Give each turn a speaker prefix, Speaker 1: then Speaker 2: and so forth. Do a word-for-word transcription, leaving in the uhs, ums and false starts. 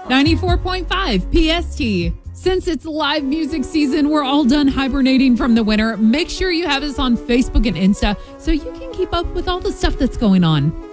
Speaker 1: ninety-four point five P S T. Since it's live music season, we're all done hibernating from the winter. Make sure you have us on Facebook and Insta so you can keep up with all the stuff that's going on.